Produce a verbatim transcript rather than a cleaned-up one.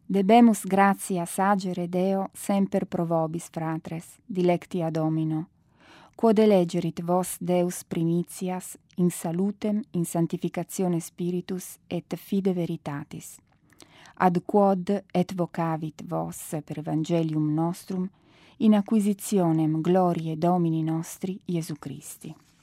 Debemus gratia sagere Deo semper pro vobis, fratres, dilectia Domino, quod elegerit vos Deus primitias in salutem, in sanctificatione Spiritus et fide veritatis, ad quod et vocavit vos per Evangelium nostrum in acquisitionem gloriae Domini nostri Iesu Christi.